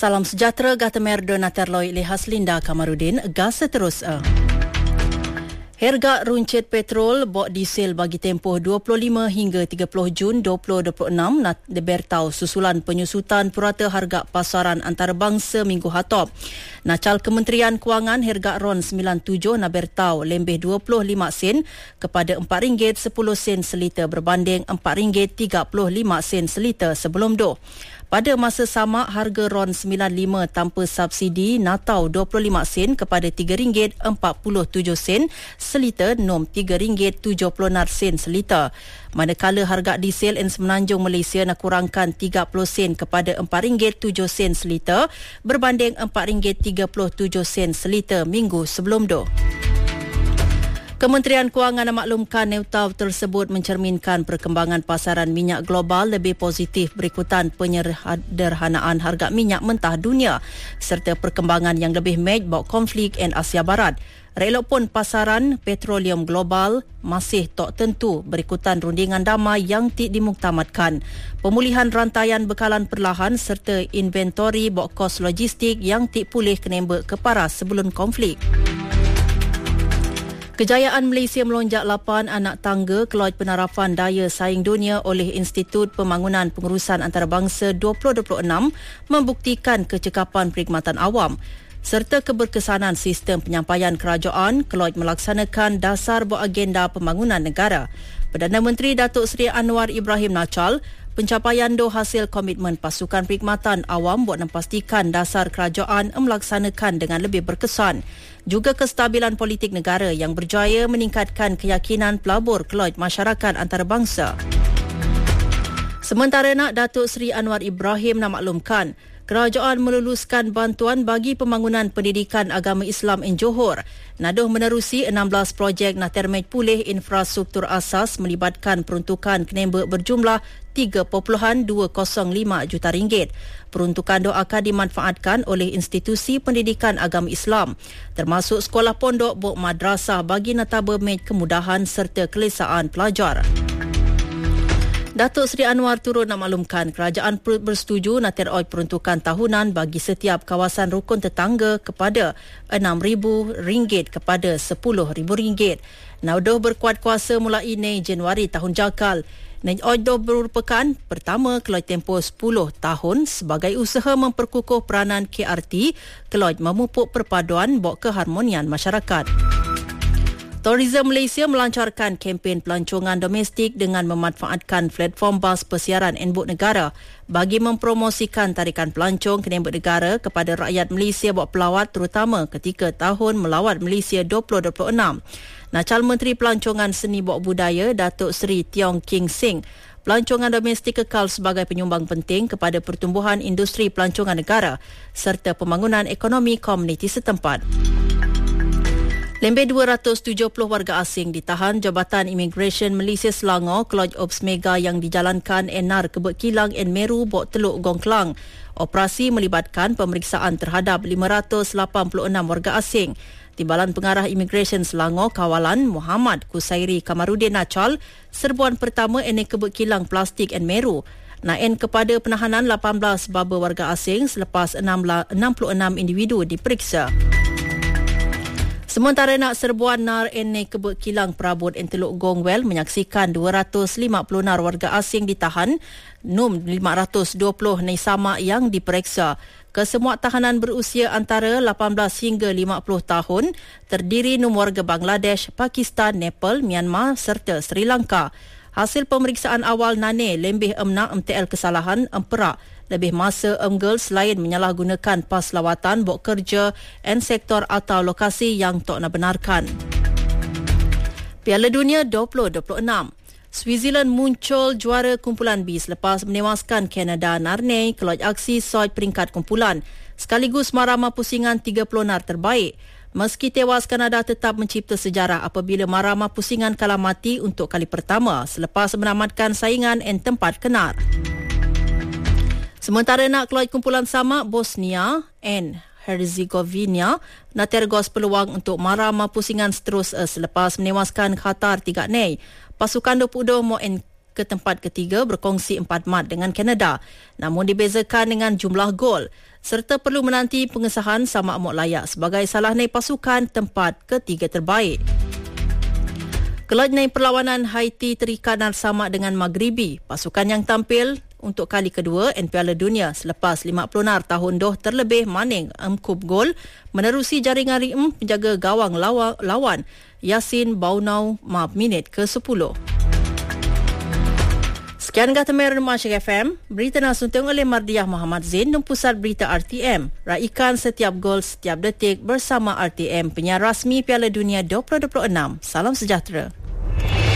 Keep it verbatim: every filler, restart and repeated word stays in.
Salam sejahtera Gatamer Donaterloi Lehas Linda Kamarudin gas terus. Harga runcit petrol bok diesel bagi tempoh dua puluh lima hingga tiga puluh Jun dua ribu dua puluh enam nak diberitahu susulan penyusutan purata harga pasaran antarabangsa minggu hatop. Nacal Kementerian Kewangan harga RON sembilan puluh tujuh nak beritahu lembih dua puluh lima sen kepada empat ringgit sepuluh sen seliter berbanding empat ringgit tiga puluh lima sen seliter sebelum tu. Pada masa sama, harga RON sembilan puluh lima tanpa subsidi natau dua puluh lima sen kepada tiga ringgit empat puluh tujuh sen seliter nom tiga ringgit tujuh puluh sen seliter. Manakala harga diesel in Semenanjung Malaysia nak kurangkan tiga puluh sen kepada empat ringgit tujuh sen seliter berbanding empat ringgit tiga puluh tujuh sen seliter minggu sebelum tu. Kementerian Kewangan memaklumkan nota tersebut mencerminkan perkembangan pasaran minyak global lebih positif berikutan penyederhanaan harga minyak mentah dunia serta perkembangan yang lebih mej bahawa konflik in Asia Barat. Relok pun pasaran petroleum global masih tak tentu berikutan rundingan damai yang tidak dimuktamadkan. Pemulihan rantaian bekalan perlahan serta inventori bahawa kos logistik yang tidak pulih kenembek keparas sebelum konflik. Kejayaan Malaysia melonjak lapan anak tangga keluar penarapan daya saing dunia oleh Institut Pembangunan Pengurusan Antarabangsa dua ribu dua puluh enam membuktikan kecekapan perkhidmatan awam serta keberkesanan sistem penyampaian kerajaan keluar melaksanakan dasar buat agenda pembangunan negara. Perdana Menteri Datuk Seri Anwar Ibrahim Nachal, pencapaian do hasil komitmen pasukan perkhidmatan awam buat memastikan dasar kerajaan melaksanakan dengan lebih berkesan. Juga kestabilan politik negara yang berjaya meningkatkan keyakinan pelabur keluar masyarakat antarabangsa. Sementara nak Datuk Seri Anwar Ibrahim nak maklumkan, kerajaan meluluskan bantuan bagi pembangunan pendidikan agama Islam in Johor. Naduh menerusi enam belas projek nak termej pulih infrastruktur asas melibatkan peruntukan kenembek berjumlah tiga perpuluhan dua kosong lima juta ringgit. Peruntukan itu akan dimanfaatkan oleh institusi pendidikan agama Islam, termasuk sekolah pondok, buk madrasah bagi nataba mej kemudahan serta kelesaan pelajar. Datuk Seri Anwar turut nak maklumkan kerajaan bersetuju nak teroi peruntukan tahunan bagi setiap kawasan rukun tetangga kepada enam ribu ringgit kepada sepuluh ribu ringgit. Naudoh berkuat kuasa mulai Mei Januari tahun jakal. Naudoh merupakan pertama keluar tempoh sepuluh tahun sebagai usaha memperkukuh peranan K R T keluar memupuk perpaduan bok keharmonian masyarakat. Tourism Malaysia melancarkan kempen pelancongan domestik dengan memanfaatkan platform bas persiaran Enbuk Negara bagi mempromosikan tarikan pelancong ke Enbuk Negara kepada rakyat Malaysia buat pelawat terutama ketika tahun melawat Malaysia dua ribu dua puluh enam. Nacal Menteri Pelancongan Seni Buat Budaya Datuk Seri Tiong King Sing, pelancongan domestik kekal sebagai penyumbang penting kepada pertumbuhan industri pelancongan negara serta pembangunan ekonomi komuniti setempat. Lebih dua ratus tujuh puluh warga asing ditahan Jabatan Imigresen Malaysia Selangor keluar Ops Mega yang dijalankan N R Kebek Kilang N Meru Bok Teluk Gong Klang. Operasi melibatkan pemeriksaan terhadap lima ratus lapan puluh enam warga asing. Timbalan Pengarah Imigresen Selangor Kawalan Muhammad Kusairi Kamarudin Nachal, serbuan pertama N R Kebek Kilang Plastik N Meru naen kepada penahanan lapan belas baba warga asing selepas enam puluh enam individu diperiksa. Sementara nak serbuan nar N R Kebek Kilang Perabot in Teluk Gongwel menyaksikan dua ratus lima puluh nar warga asing ditahan, num lima ratus dua puluh naisama yang diperiksa. Kesemua tahanan berusia antara lapan belas hingga lima puluh tahun, terdiri num warga Bangladesh, Pakistan, Nepal, Myanmar serta Sri Lanka. Hasil pemeriksaan awal nane lembih emna M T L kesalahan emperak lebih masa emgel selain menyalahgunakan pas lawatan bok kerja dan sektor atau lokasi yang tak nak benarkan. Piala Dunia dua ribu dua puluh enam. Switzerland muncul juara kumpulan B selepas menewaskan Kanada Narne keluar aksi soi peringkat kumpulan sekaligus marama pusingan tiga puluh nar terbaik. Meski tewas, Kanada tetap mencipta sejarah apabila marama pusingan kalah mati untuk kali pertama selepas menamatkan saingan dan tempat kenar. Sementara nak keluar kumpulan sama, Bosnia and Herzegovina nak tergos peluang untuk marama pusingan seterusnya selepas menewaskan Qatar tiga nol. Pasukan dua puluh dua moen ke tempat ketiga berkongsi empat mat dengan Kanada. Namun dibezakan dengan jumlah gol. serta perlu menanti pengesahan sama amok layak sebagai salah naik pasukan tempat ketiga terbaik. Kelajnai perlawanan Haiti terikat sama dengan Maghribi, pasukan yang tampil untuk kali kedua N Piala Dunia selepas lima puluh nar tahun doh terlebih maning emkup gol menerusi jaringan rim penjaga gawang lawa, lawan Yasin Baunau maaf minit ke sepuluh. Sekian kata Meron Masyik F M, berita nasuntung oleh Mardiah Muhammad Zain dan Pusat Berita R T M. Raikan setiap gol setiap detik bersama R T M, penyiar rasmi Piala Dunia dua ribu dua puluh enam. Salam sejahtera.